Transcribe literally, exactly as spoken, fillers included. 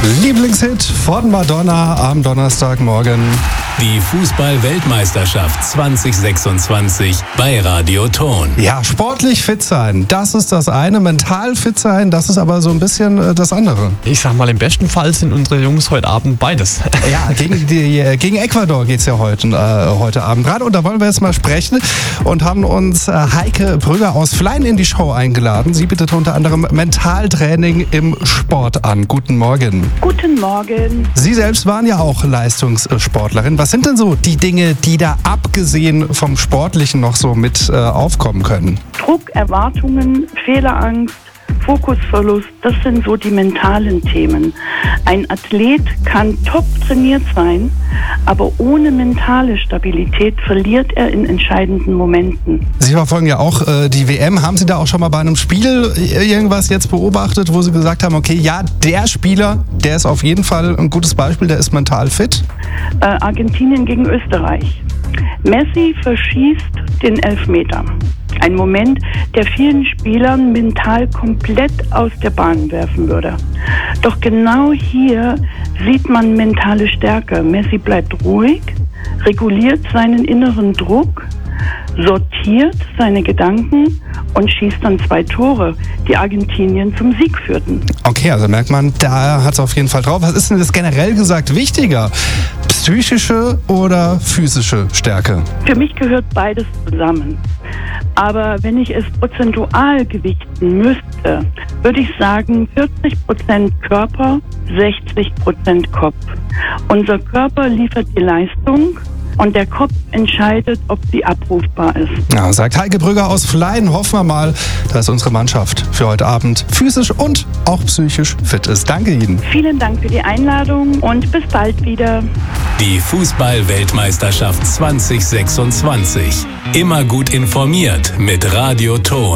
Lieblingshit von Madonna am Donnerstagmorgen. Die Fußball-Weltmeisterschaft zwanzig sechsundzwanzig bei Radio Ton. Ja, sportlich fit sein, das ist das eine. Mental fit sein, das ist aber so ein bisschen äh, das andere. Ich sag mal, im besten Fall sind unsere Jungs heute Abend beides. Ja, gegen, die, gegen Ecuador geht es ja heute, äh, heute Abend gerade. Und da wollen wir jetzt mal sprechen und haben uns äh, Heike Brügger aus Flein in die Show eingeladen. Sie bietet unter anderem Mentaltraining im Sport an. Guten Morgen. Guten Morgen. Sie selbst waren ja auch Leistungssportlerin. Was sind denn so die Dinge, die da abgesehen vom Sportlichen noch so mit äh, aufkommen können? Druck, Erwartungen, Fehlerangst, Fokusverlust, das sind so die mentalen Themen. Ein Athlet kann top trainiert sein, aber ohne mentale Stabilität verliert er in entscheidenden Momenten. Sie verfolgen ja auch äh, die W M. Haben Sie da auch schon mal bei einem Spiel irgendwas jetzt beobachtet, wo Sie gesagt haben, okay, ja, der Spieler, der ist auf jeden Fall ein gutes Beispiel, der ist mental fit? Äh, Argentinien gegen Österreich. Messi verschießt den Elfmeter. Ein Moment, der vielen Spielern mental komplett aus der Bahn werfen würde. Doch genau hier sieht man mentale Stärke. Messi bleibt ruhig, reguliert seinen inneren Druck, sortiert seine Gedanken und schießt dann zwei Tore, die Argentinien zum Sieg führten. Okay, also merkt man, da hat es auf jeden Fall drauf. Was ist denn das generell gesagt wichtiger? Psychische oder physische Stärke? Für mich gehört beides zusammen. Aber wenn ich es prozentual gewichten müsste, würde ich sagen vierzig Prozent Körper, sechzig Prozent Kopf. Unser Körper liefert die Leistung und der Kopf entscheidet, ob sie abrufbar ist. Ja, sagt Heike Brügger aus Flein. Hoffen wir mal, dass unsere Mannschaft für heute Abend physisch und auch psychisch fit ist. Danke Ihnen. Vielen Dank für die Einladung und bis bald wieder. Die Fußball-Weltmeisterschaft zwanzig sechsundzwanzig. Immer gut informiert mit Radio Ton.